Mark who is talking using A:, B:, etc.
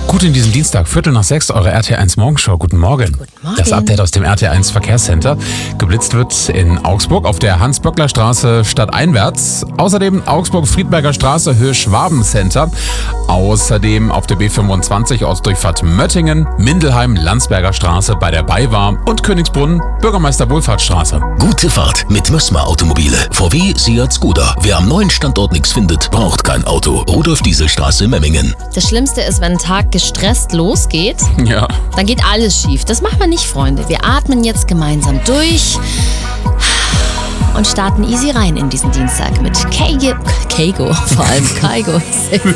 A: Gut in diesen Dienstag, 5:45, eure RT1 Morgenshow. Guten Morgen.
B: Guten Morgen.
A: Das Update aus dem RT1 Verkehrscenter. Geblitzt wird in Augsburg auf der Hans-Böckler-Straße stadteinwärts. Außerdem Augsburg-Friedberger Straße, Höhe Schwaben-Center. Außerdem auf der B25 Ortsdurchfahrt Möttingen, Mindelheim, Landsberger Straße bei der BayWa und Königsbrunn, Bürgermeister-Wohlfahrtsstraße.
C: Gute Fahrt mit Mössmer Automobile. VW, Seat, Skoda. Wer am neuen Standort nichts findet, braucht kein Auto. Rudolf-Diesel-Straße, Memmingen.
B: Das Schlimmste ist, wenn ein Tag gestresst losgeht,
A: Ja.
B: dann geht alles schief. Das machen wir nicht, Freunde. Wir atmen jetzt gemeinsam durch und starten easy rein in diesen Dienstag mit Keigo, vor allem Kaigo.